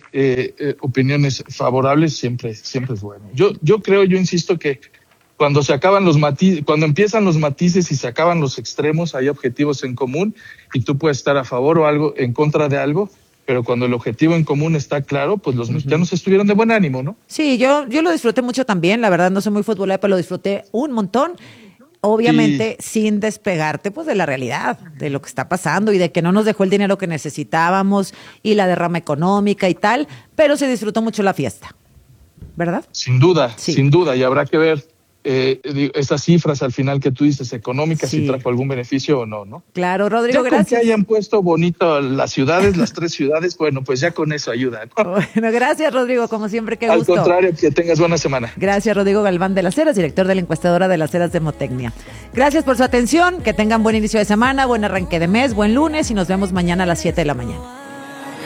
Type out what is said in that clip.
opiniones favorables, siempre es bueno. Yo insisto que cuando se acaban cuando empiezan los matices y se acaban los extremos, hay objetivos en común y tú puedes estar a favor o algo en contra de algo, pero cuando el objetivo en común está claro, pues los mexicanos estuvieron de buen ánimo, ¿no? Sí, yo lo disfruté mucho también, la verdad no soy muy futbolera, pero lo disfruté un montón. Obviamente sin despegarte pues de la realidad, de lo que está pasando y de que no nos dejó el dinero que necesitábamos y la derrama económica y tal, pero se disfrutó mucho la fiesta, ¿verdad? Sin duda, y habrá que ver esas cifras al final que tú dices económicas, si trajo algún beneficio o no, ¿no? Claro, Rodrigo, ya gracias. Con que hayan puesto bonito las ciudades, las 3 ciudades, bueno, pues ya con eso ayuda, ¿no? Bueno, gracias, Rodrigo, como siempre, qué gusto. Al contrario, que tengas buena semana. Gracias, Rodrigo Galván de las Heras, director de la encuestadora de las Heras de Motecnia. Gracias por su atención, que tengan buen inicio de semana, buen arranque de mes, buen lunes y nos vemos mañana a las 7 de la mañana.